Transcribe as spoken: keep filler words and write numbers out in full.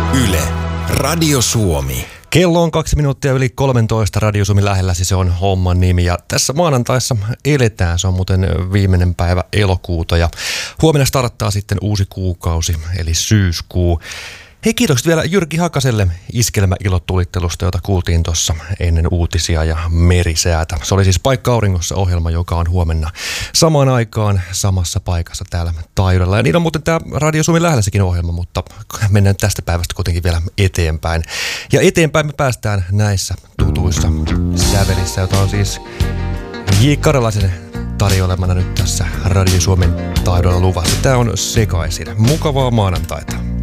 Yle, Radio Suomi. Kello on kaksi minuuttia yli kolmetoista, Radio Suomi lähellä, se on homman nimi. Ja tässä maanantaissa eletään, se on muuten viimeinen päivä elokuuta ja huomenna starttaa sitten uusi kuukausi, eli syyskuu. Hei, kiitokset vielä Jyrki Hakaselle iskelmäilotulittelusta, jota kuultiin tuossa ennen uutisia ja merisäätä. Se oli siis Paikka auringossa -ohjelma, joka on huomenna samaan aikaan samassa paikassa täällä taajuudella. Ja niin on muuten tämä Radio Suomi lähellässäkin ohjelma, mutta mennään tästä päivästä kuitenkin vielä eteenpäin. Ja eteenpäin me päästään näissä tutuissa sävelissä, jota on siis J. Karjalaisen tarjoilemana nyt tässä Radio Suomen taajuudella luvassa. Tämä on Sekaisin. Mukavaa maanantaita.